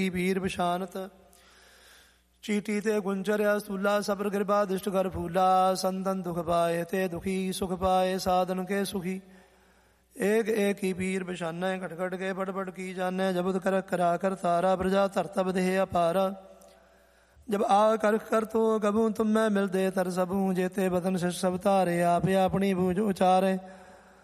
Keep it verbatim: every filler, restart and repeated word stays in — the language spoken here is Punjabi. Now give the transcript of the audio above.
ਪੀਰ ਬਿਸ਼ਾਨਤ ਚੀਟੀ ਤੇ ਗੁੰਚਰਿਆ ਸੂਲਾ ਸਬਰ ਕਿਰਪਾ ਦਿਸ਼ਟ ਕਰ ਫੂਲਾ ਸੰਤਨ ਦੁਖ ਪਾਏ ਤੇ ਦੁਖੀ ਸੁਖ ਪਾਏ ਸਾਧਨ ਕੇ ਸੁਖੀ ਏਕ ਏਕ ਹੀ ਪੀਰ ਬਿਸ਼ਾਨੈ ਘਟ ਘਟ ਕੇ ਪੜ ਪੜ ਕੀ ਜਾਣੈ ਜਬੁਦ ਕਰ ਕਰਾ ਕਰ ਤਾਰਾ ਪ੍ਰਜਾ ਧਰਤਬ ਦੇਹ ਅਪਾਰਾ जब आ कर कर तो कबू तुम मैं मिलते तर सबू जेते बदन से सब तारे आप अपनी बूझ उचारे